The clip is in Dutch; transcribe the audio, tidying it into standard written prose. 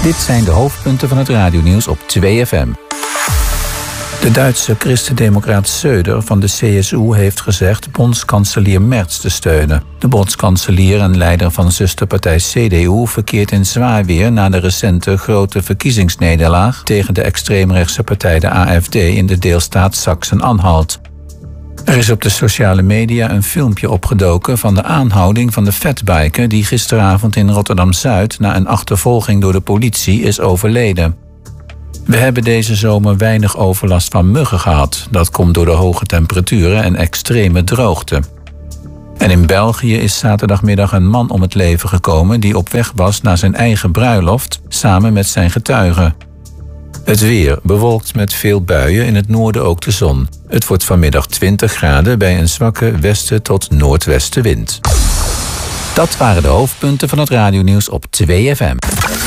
Dit zijn de hoofdpunten van het radionieuws op 2FM. De Duitse christendemocraat Söder van de CSU heeft gezegd bondskanselier Merz te steunen. De bondskanselier en leider van zusterpartij CDU verkeert in zwaar weer na de recente grote verkiezingsnederlaag tegen de extreemrechtse partij de AfD in de deelstaat Sachsen-Anhalt. Er is op de sociale media een filmpje opgedoken van de aanhouding van de fatbiker die gisteravond in Rotterdam-Zuid na een achtervolging door de politie is overleden. We hebben deze zomer weinig overlast van muggen gehad. Dat komt door de hoge temperaturen en extreme droogte. En in België is zaterdagmiddag een man om het leven gekomen die op weg was naar zijn eigen bruiloft samen met zijn getuigen. Het weer bewolkt met veel buien, in het noorden ook de zon. Het wordt vanmiddag 20 graden bij een zwakke westen tot noordwestenwind. Dat waren de hoofdpunten van het radionieuws op 2FM.